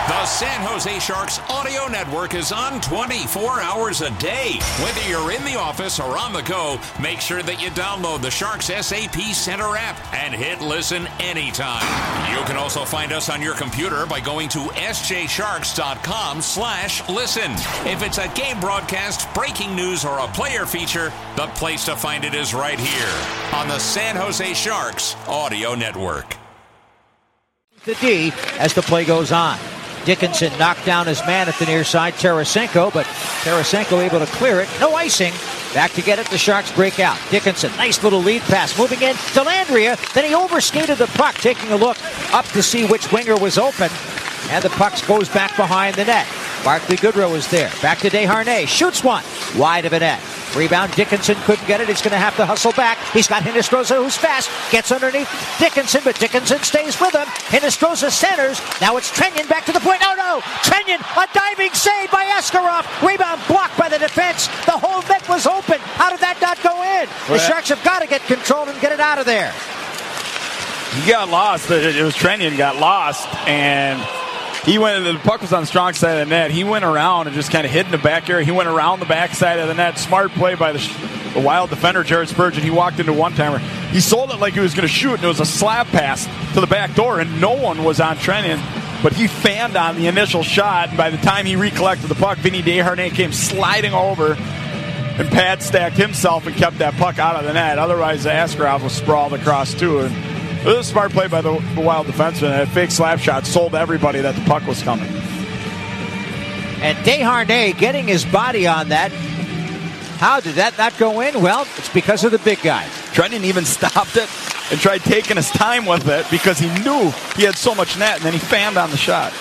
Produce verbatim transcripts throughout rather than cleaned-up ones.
The San Jose Sharks audio network is on twenty-four hours a day. Whether you're in the office or on the go, make sure that you download the Sharks S A P Center app and hit listen anytime. You can also find us on your computer by going to s j sharks dot com slash listen. If it's a game broadcast, breaking news, or a player feature, the place to find it is right here on the San Jose Sharks audio network. The D as the play goes on. Dickinson knocked down his man at the near side, Tarasenko, but Tarasenko able to clear it. No icing. Back to get it. The Sharks break out. Dickinson, nice little lead pass. Moving in to Landria. Then he overskated the puck, taking a look up to see which winger was open. And the puck goes back behind the net. Barclay Goodrow is there. Back to Desharnais. Shoots one. Wide of a net. Rebound. Dickinson couldn't get it. He's going to have to hustle back. He's got Hinostroza, who's fast. Gets underneath Dickinson, but Dickinson stays with him. Hinostroza centers. Now it's Trenyon back to the point. Oh, no! Trenyon, a diving save by Askarov. Rebound blocked by the defense. The whole net was open. How did that not go in? The Sharks have got to get control and get it out of there. He got lost. It was Trenyon got lost, and he went. The puck was on the strong side of the net. He went around and just kind of hid in the back area. He went around the back side of the net. Smart play by the, the Wild defender, Jared Spurgeon. He walked into one-timer. He sold it like he was going to shoot, and it was a slap pass to the back door, and no one was on Trenyon. But he fanned on the initial shot, and by the time he recollected the puck, Vinny Desharnais came sliding over and pad stacked himself and kept that puck out of the net. Otherwise, Askarov was sprawled across, too. And it was a smart play by the, the Wild defenseman. That fake slap shot sold everybody that the puck was coming. And Desharnais getting his body on that. How did that not go in? Well, it's because of the big guy. Trenton even stopped it and tried taking his time with it because he knew he had so much net, and then he fanned on the shot.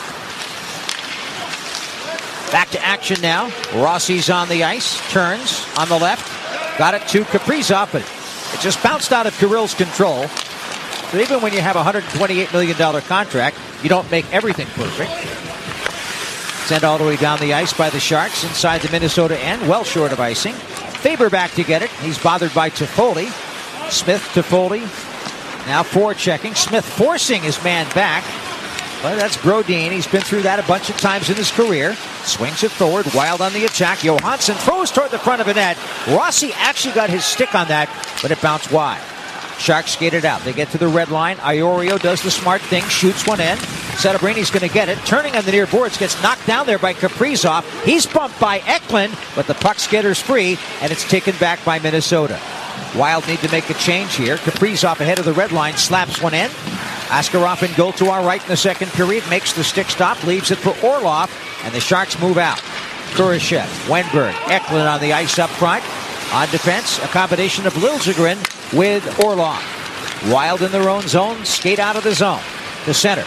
Back to action now. Rossi's on the ice. Turns on the left. Got it to Kaprizov, but it just bounced out of Kirill's control. So even when you have a one hundred twenty-eight million dollars contract, you don't make everything perfect. Sent all the way down the ice by the Sharks inside the Minnesota end, well short of icing. Faber back to get it. He's bothered by Toffoli. Smith, Toffoli. Now forechecking. Smith forcing his man back. Well, that's Brodin. He's been through that a bunch of times in his career. Swings it forward. Wild on the attack. Johansson throws toward the front of the net. Rossi actually got his stick on that, but it bounced wide. Sharks skated out. They get to the red line. Iorio does the smart thing. Shoots one in. Cerebrini's going to get it. Turning on the near boards. Gets knocked down there by Kaprizov. He's bumped by Eklund, but the puck skitters free, and it's taken back by Minnesota. Wild need to make a change here. Kaprizov ahead of the red line. Slaps one in. Askarov in goal to our right in the second period. Makes the stick stop. Leaves it for Orlov, and the Sharks move out. Kurashev, Wenberg, Eklund on the ice up front. On defense, a combination of Liljegren with Orlov. Wild in their own zone, skate out of the zone. The center.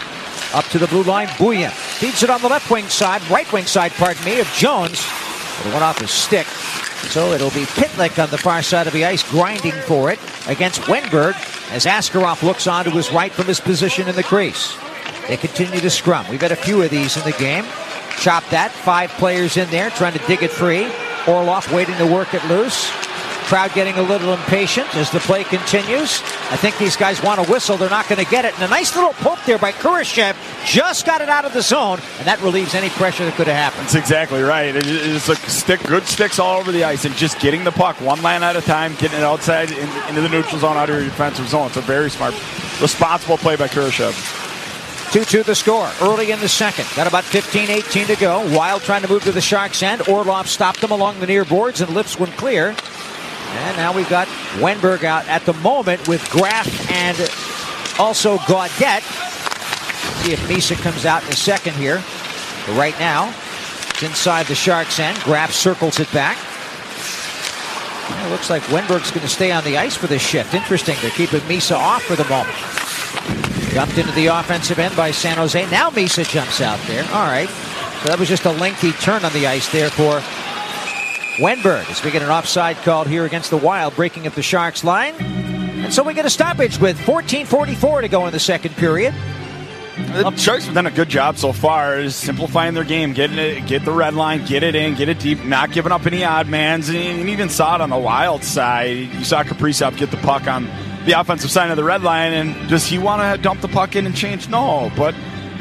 Up to the blue line, Bouillon. Feeds it on the left wing side, right wing side, pardon me, of Jones. But it went off his stick. So it'll be Pitlick on the far side of the ice, grinding for it against Wenberg as Askarov looks on to his right from his position in the crease. They continue to scrum. We've had a few of these in the game. Chop that. Five players in there trying to dig it free. Orlov waiting to work it loose. Crowd getting a little impatient as the play continues. I think these guys want to whistle. They're not going to get it. And a nice little poke there by Kurashev. Just got it out of the zone, and that relieves any pressure that could have happened. That's exactly right. It's a stick, good sticks all over the ice, and just getting the puck one line at a time, getting it outside in, into the neutral zone, out of your defensive zone. It's a very smart, responsible play by Kurashev. two two the score early in the second. Got about fifteen eighteen to go. Wild trying to move to the Sharks' end. Orlov stopped them along the near boards and lifts one clear. And now we've got Wenberg out at the moment with Graf and also Gaudette. See if Misa comes out in a second here. But right now, it's inside the Sharks' end. Graf circles it back. Well, it looks like Wenberg's going to stay on the ice for this shift. Interesting. They're keeping Misa off for the moment. Dumped into the offensive end by San Jose. Now Misa jumps out there. All right. So that was just a lengthy turn on the ice there for Wenberg as we get an offside called here against the Wild, breaking up the Sharks line. And so we get a stoppage with fourteen forty-four to go in the second period. The Sharks have done a good job so far, is simplifying their game, getting it, get the red line, get it in, get it deep, not giving up any odd mans. And you even saw it on the Wild side. You saw Kaprizov get the puck on the offensive side of the red line, and does he want to dump the puck in and change? No, but